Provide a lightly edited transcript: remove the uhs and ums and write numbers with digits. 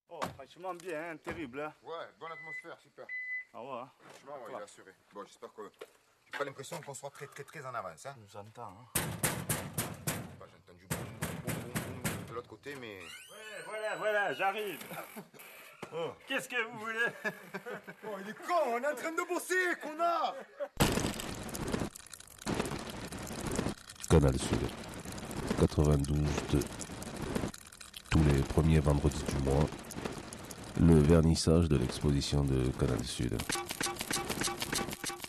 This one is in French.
Oh, franchement bien, hein, terrible. Hein. Ouais, bonne atmosphère, super. Ah ouais. Hein. Franchement, ouais, il est assuré. Bon, j'espère que j'ai pas l'impression qu'on soit très en avance. Hein. J'entends. Hein. Bah, j'ai entendu boum, boum, boum, boum de l'autre côté, mais... Ouais, voilà, j'arrive. Oh. Qu'est-ce que vous voulez? Oh, il est con, on est en train de bosser, connard. Canal Sud 92.2. Tous les premiers vendredis du mois, le vernissage de l'exposition de Canal Sud.